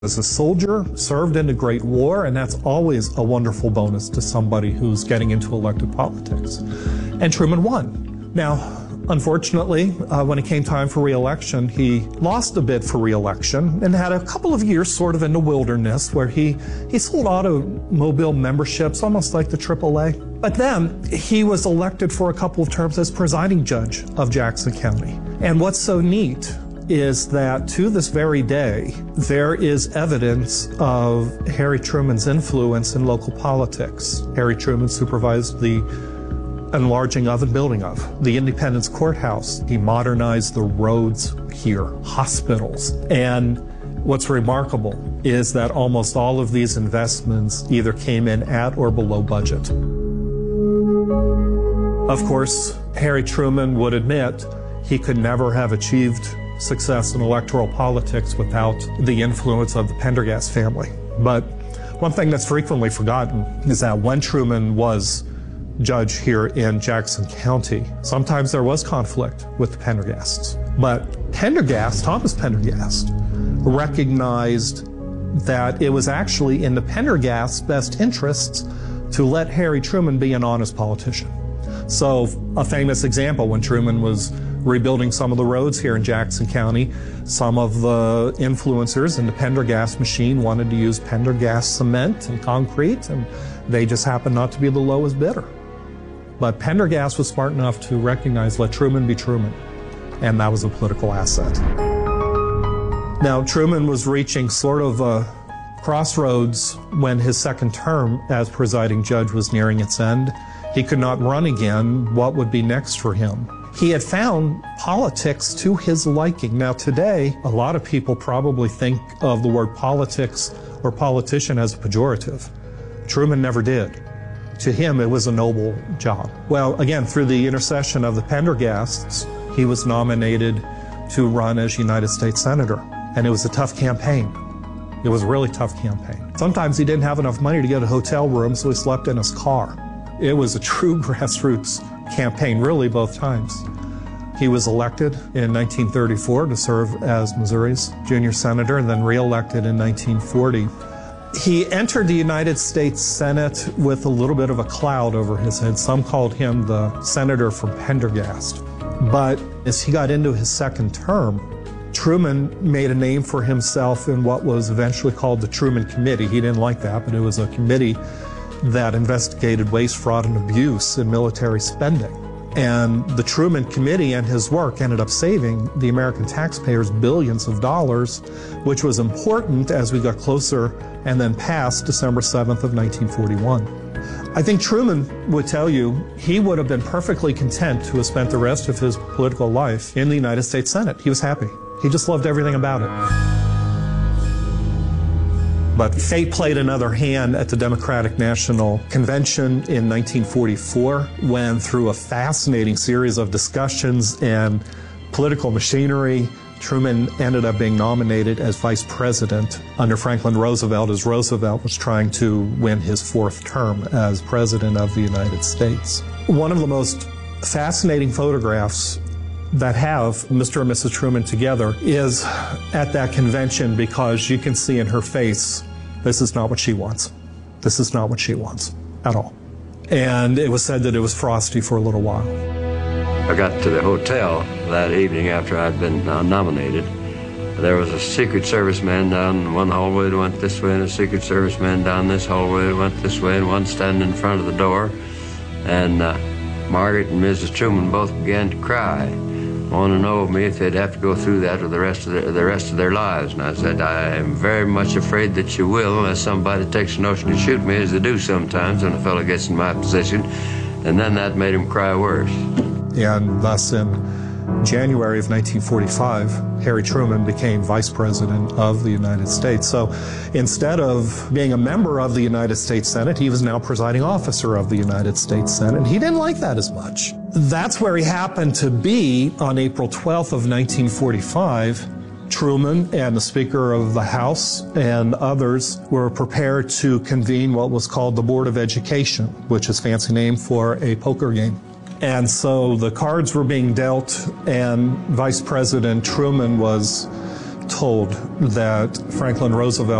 As a soldier, served in the Great War, and that's always a wonderful bonus to somebody who's getting into elected politics. And Truman won. Now, unfortunately, when it came time for re-election, he lost a bid for re-election and had a couple of years sort of in the wilderness where he sold automobile memberships, almost like the AAA. But then he was elected for a couple of terms as presiding judge of Jackson County. And what's so neat is that to this very day, there is evidence of Harry Truman's influence in local politics. Harry Truman supervised the enlarging of and building of the Independence Courthouse. He modernized the roads here, hospitals. And what's remarkable is that almost all of these investments either came in at or below budget. Of course, Harry Truman would admit he could never have achieved success in electoral politics without the influence of the Pendergast family. But one thing that's frequently forgotten is that when Truman was judge here in Jackson County, sometimes there was conflict with the Pendergasts. But Pendergast, Thomas Pendergast, recognized that it was actually in the Pendergasts' best interests to let Harry Truman be an honest politician. So a famous example, when Truman was rebuilding some of the roads here in Jackson County, some of the influencers in the Pendergast machine wanted to use Pendergast cement and concrete, and they just happened not to be the lowest bidder. But Pendergast was smart enough to recognize, let Truman be Truman, and that was a political asset. Now, Truman was reaching sort of a crossroads when his second term as presiding judge was nearing its end. He could not run again. What would be next for him? He had found politics to his liking. Now today, a lot of people probably think of the word politics or politician as a pejorative. Truman never did. To him, it was a noble job. Well, again, through the intercession of the Pendergasts, he was nominated to run as United States Senator. And it was a tough campaign. It was a really tough campaign. Sometimes he didn't have enough money to get a hotel room, so he slept in his car. It was a true grassroots campaign, really, both times. He was elected in 1934 to serve as Missouri's junior senator and then re-elected in 1940. He entered the United States Senate with a little bit of a cloud over his head. Some called him the senator from Pendergast. But as he got into his second term, Truman made a name for himself in what was eventually called the Truman Committee. He didn't like that, but it was a committee that investigated waste, fraud, and abuse in military spending. And the Truman Committee and his work ended up saving the American taxpayers billions of dollars, which was important as we got closer and then past December 7th of 1941. I think Truman would tell you he would have been perfectly content to have spent the rest of his political life in the United States Senate. He was happy. He just loved everything about it. But fate played another hand at the Democratic National Convention in 1944, when through a fascinating series of discussions and political machinery, Truman ended up being nominated as vice president under Franklin Roosevelt, as Roosevelt was trying to win his fourth term as president of the United States. One of the most fascinating photographs that have Mr. and Mrs. Truman together is at that convention, because you can see in her face, this is not what she wants. This is not what she wants at all. And it was said that it was frosty for a little while. I got to the hotel that evening after I'd been nominated. There was a Secret Service man down one hallway that went this way, and a Secret Service man down this hallway that went this way, and one standing in front of the door. And Margaret and Mrs. Truman both began to cry, wanting to know of me if they'd have to go through that for the rest of their lives. And I said, I am very much afraid that you will, unless somebody takes a notion to shoot me, as they do sometimes when a fellow gets in my position. And then that made him cry worse. And thus in January of 1945, Harry Truman became Vice President of the United States. So instead of being a member of the United States Senate, he was now presiding officer of the United States Senate. He didn't like that as much. That's where he happened to be on April 12th of 1945. Truman and the Speaker of the House and others were prepared to convene what was called the Board of Education, which is a fancy name for a poker game. And so the cards were being dealt, and Vice President Truman was told that Franklin Roosevelt